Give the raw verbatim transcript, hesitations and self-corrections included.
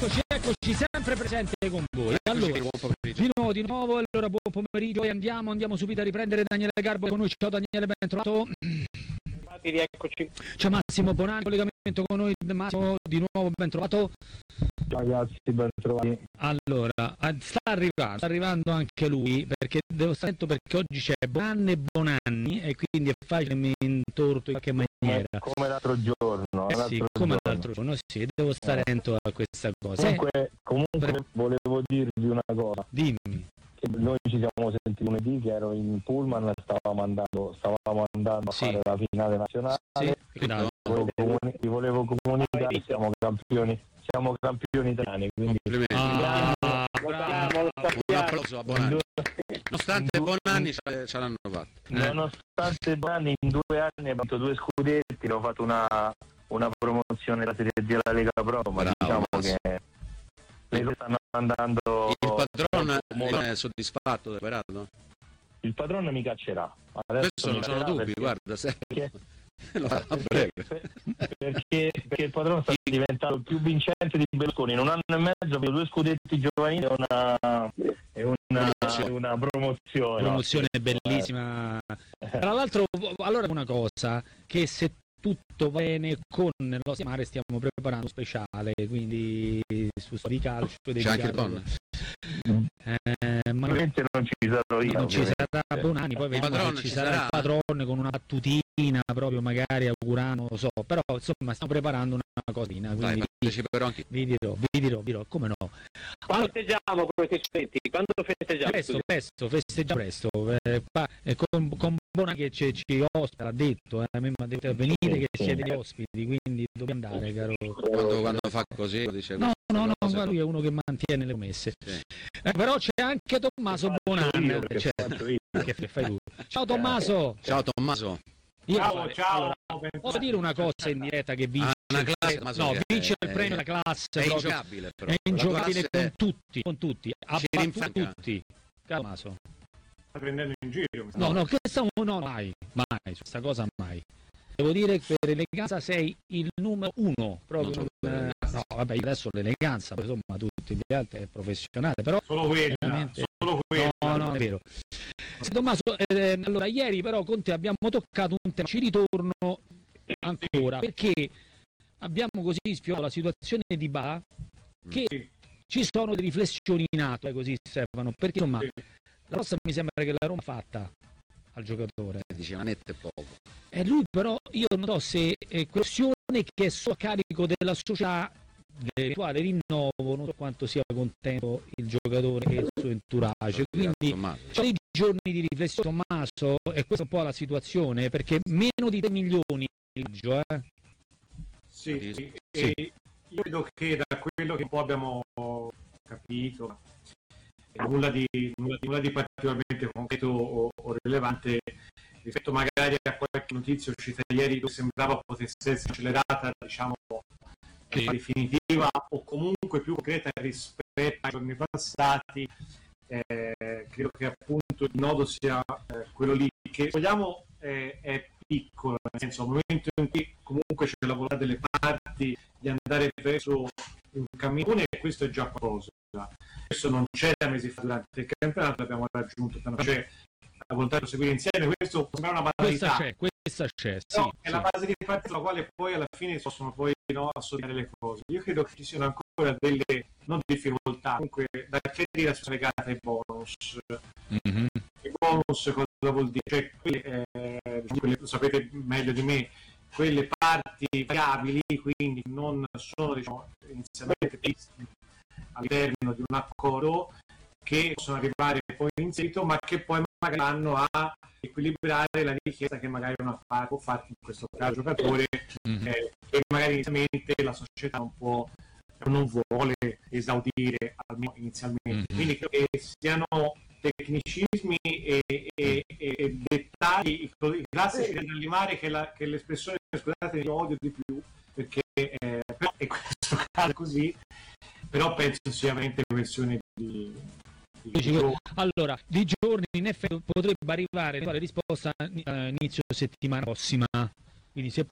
eccoci, eccoci, sempre presente con voi. Allora, di nuovo, di nuovo, allora buon pomeriggio e andiamo, andiamo subito a riprendere Daniele Garbo con noi. Ciao Daniele, ben trovato. Rieccoci. C'è Massimo Bonani, collegamento con noi. Massimo, di nuovo ben trovato. Ciao ragazzi, ben trovati. Allora, sta arrivando, sta arrivando anche lui, perché devo stare attento perché oggi c'è Bonanni e Bonanni e quindi è facile mi intorto in qualche maniera. Come l'altro giorno. Eh l'altro sì, come giorno. l'altro giorno, sì, devo stare attento a questa cosa. Comunque, comunque volevo dirvi una cosa. Dimmi. Che noi ci siamo sentiti lunedì che ero in pullman, stavamo andando, stavamo andando a Sì. fare la finale nazionale. Sì, esatto. Volevo comuni- vi volevo comunicare che siamo campioni, siamo campioni italiani, quindi Ah, Lo sappiamo, lo Un sappiamo. applauso a Bonanni. Nonostante Bonanni ce ce l'hanno fatta. nonostante Bonanni in due anni ha vinto due scudetti, ho fatto una, una promozione della Serie D della Lega Pro, ma Bravo, diciamo Massimo. che le cose stanno andando. Il padrone molto- è soddisfatto del operato? Il padrone mi caccerà. Adesso Questo non mi sono caccerà dubbi, perché- guarda, se... perché- lo fa a perché, breve. perché, perché il padrone sta diventando il più vincente di Berlusconi. In un anno e mezzo ha vinto due scudetti giovanili e una, e una, e una promozione. promozione no? bellissima. Tra l'altro, allora una cosa, che se tutto va bene con l'Ostia Mare stiamo preparando un speciale, quindi su di calcio C'è dedicato- anche Bonne. Eh, ma Ovviamente non ci sarò io. non ci ovviamente. sarà Bonani, poi vediamo padrone se ci ci sarà, sarà? il padrone con una battutina proprio magari augurando, non lo so, però insomma stiamo preparando una cosina, Dai, quindi parteciperò anche. vi dirò, vi dirò, vi dirò, come no. Quando festeggiamo questi aspetti? Quando festeggiamo? Presto, presto, festeggiamo presto, eh, pa- eh, con, con Bonani che ci, ci ospita, l'ha detto, eh, a me mi ha detto venite che siete gli ospiti, quindi dobbiamo andare, caro. Quando, quando fa così dice No, no, no, cose, ma lui è uno che mantiene le promesse. Sì. Eh, però c'è anche Tommaso Faccio Bonanni. io, che Cioè, faccio io. che fai tu. Ciao Tommaso. Ciao Tommaso. Io Ciao, ciao. allora, posso dire una cosa in diretta che vince, Ah, una classe, Tommaso, no, che vince è- il premio della classe, È proprio. ingiocabile però. È ingiocabile La con classe tutti, con tutti, ha Ci battuto rinfranca. tutti. Caro Tommaso. Sta prendendo in giro. No, no, questa no, mai, mai, su questa cosa mai. Devo dire che per eleganza sei il numero uno, proprio. Non so non- per no, vabbè, io adesso l'eleganza, insomma, tutti gli altri è professionale, però Solo quella, veramente- solo quella. no, no, è vero. Sì, Tommaso, eh, allora ieri però con te abbiamo toccato un tema, ci ritorno ancora, perché abbiamo così sfiorato la situazione di Ba, che Sì. ci sono delle riflessioni in atto, eh, così servono, perché insomma Sì. la nostra mi sembra che la Roma ha fatta al giocatore. Diceva netto e poco. E lui però, io non so se è questione che è solo a carico della società, dell'eventuale rinnovo, non so quanto sia contento il giocatore e il suo entourage, quindi Tommaso. c'è dei giorni di riflessione, Tommaso, e questa è un po' la situazione, perché meno di tre milioni il viaggio, eh? Sì, Sì. e io credo che da quello che un po' abbiamo capito, nulla di, nulla, nulla di particolarmente concreto o, o rilevante rispetto magari a qualche notizia uscita ieri che sembrava potesse essere accelerata, diciamo, Sì. definitiva o comunque più concreta rispetto ai giorni passati. Eh, credo che appunto il nodo sia eh, quello lì che vogliamo eh, è piccolo, nel senso al momento in cui comunque c'è la volontà delle parti di andare verso un cammino e questo è già qualcosa. Questo non c'era mesi fa durante il campionato, l'abbiamo raggiunto, c'è la volontà di seguire insieme, questo sembra una Questa banalità. c'è, questa c'è, sì, Però è sì. la base di partenza sulla quale poi alla fine si possono poi no, associare le cose. Io credo che ci siano ancora delle non difficoltà, comunque da chiarire sono legate ai bonus. Mhm. I bonus cosa vuol dire? Cioè, quelle, eh, quelle, lo sapete meglio di me, quelle parti variabili, quindi non sono diciamo, inizialmente previste all'interno di un accordo che possono arrivare poi in seguito, ma che poi magari vanno a equilibrare la richiesta che magari una parte può fare, in questo caso il giocatore, Mhm. eh, che magari inizialmente la società non può, non vuole esaudire almeno inizialmente. Mhm. Quindi credo che siano tecnicismi e, e, e, e dettagli, i classici del limare che, la, che l'espressione, scusate, io odio di più, perché eh, però in questo caso è così, però penso sia veramente questione di, di Dici che- allora, di giorni in effetti potrebbe arrivare la risposta a inizio settimana prossima, quindi se